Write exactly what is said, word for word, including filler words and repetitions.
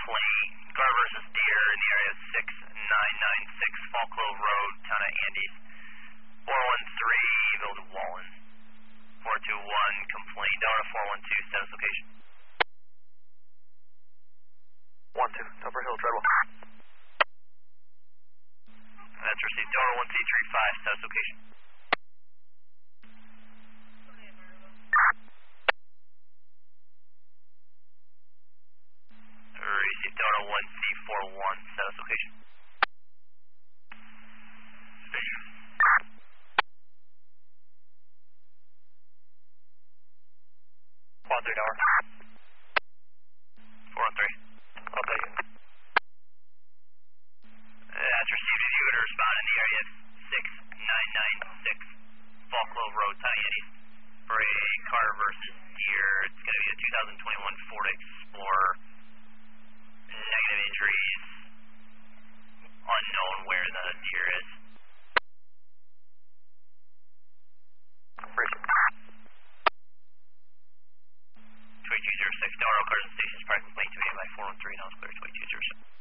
complaint. Car versus deer in the area of six nine nine six Falklow Road, town of Andes. four one three, Evil to Wallen. four two one, complaint. Delta four one two, status location. one two, Upper Hill, Treadwell. That's received. Delta one C three five, status location. Received. Delta one C four one, status location. Station. one three, Tower. four one three. I'll take it. That's received. If you would respond in the area of six nine nine six Falklow Road, Tyannis, for a car versus deer. It's going to be a two thousand twenty-one Ford Explorer. Negative injuries. Unknown where the deer is. Appreciate it. twenty-two oh six, Delaware Cars and Stations, parking complaint two eight by four one three, now it's clear twenty-two oh six.